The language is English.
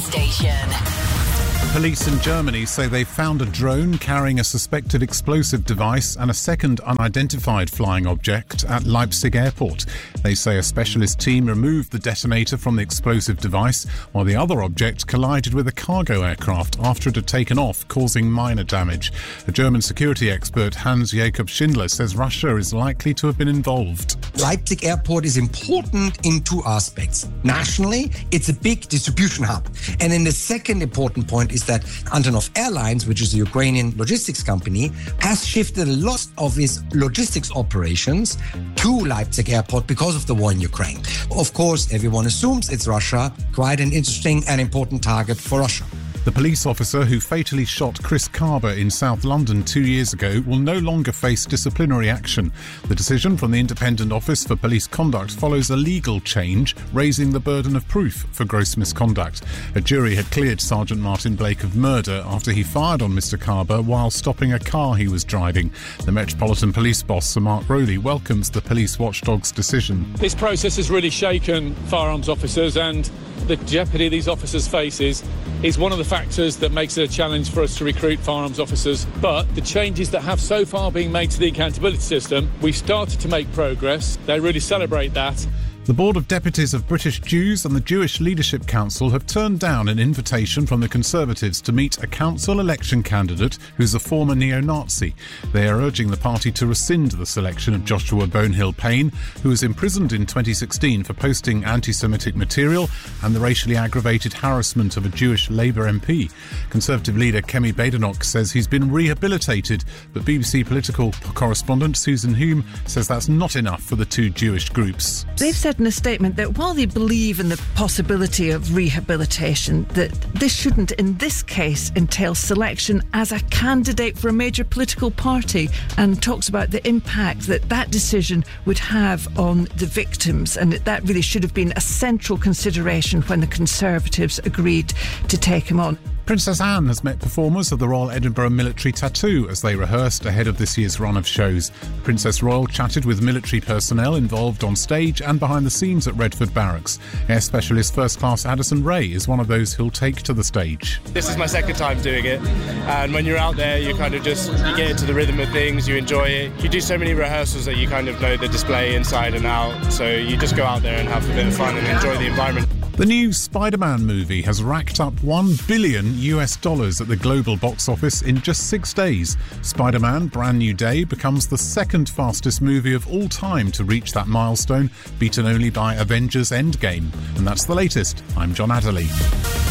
Station. Police in Germany say they found a drone carrying a suspected explosive device and a second unidentified flying object at Leipzig airport. They say a specialist team removed the detonator from the explosive device, while the other object collided with a cargo aircraft after it had taken off, causing minor damage. A German security expert, Hans-Jakob Schindler, says Russia is likely to have been involved. Leipzig airport is important in two aspects. Nationally, it's a big distribution hub. And then the second important point is that Antonov Airlines, which is a Ukrainian logistics company, has shifted a lot of its logistics operations to Leipzig airport because of the war in Ukraine. Of course, everyone assumes it's Russia, quite an interesting and important target for Russia. The police officer who fatally shot Chris Carber in South London 2 years ago will no longer face disciplinary action. The decision from the Independent Office for Police Conduct follows a legal change, raising the burden of proof for gross misconduct. A jury had cleared Sergeant Martin Blake of murder after he fired on Mr Carber while stopping a car he was driving. The Metropolitan Police boss, Sir Mark Rowley, welcomes the police watchdog's decision. This process has really shaken firearms officers, and the jeopardy these officers face is one of the factors that makes it a challenge for us to recruit firearms officers. But the changes that have so far been made to the accountability system, we've started to make progress. They really celebrate that. The Board of Deputies of British Jews and the Jewish Leadership Council have turned down an invitation from the Conservatives to meet a council election candidate who's a former neo-Nazi. They are urging the party to rescind the selection of Joshua Bonehill-Payne, who was imprisoned in 2016 for posting anti-Semitic material and the racially aggravated harassment of a Jewish Labour MP. Conservative leader Kemi Badenoch says he's been rehabilitated, but BBC political correspondent Susan Hume says that's not enough for the two Jewish groups. They've said in a statement that while they believe in the possibility of rehabilitation, that this shouldn't in this case entail selection as a candidate for a major political party, and talks about the impact that that decision would have on the victims, and that really should have been a central consideration when the Conservatives agreed to take him on. Princess Anne has met performers of the Royal Edinburgh Military Tattoo as they rehearsed ahead of this year's run of shows. Princess Royal chatted with military personnel involved on stage and behind the scenes at Redford Barracks. Air Specialist First Class Addison Ray is one of those who'll take to the stage. This is my second time doing it, and when you're out there you kind of you get into the rhythm of things, you enjoy it. You do so many rehearsals that you kind of know the display inside and out, so you just go out there and have a bit of fun and enjoy the environment. The new Spider-Man movie has racked up $1 billion at the global box office in just 6 days. Spider-Man Brand New Day becomes the second fastest movie of all time to reach that milestone, beaten only by Avengers Endgame. And that's the latest. I'm John Adderley.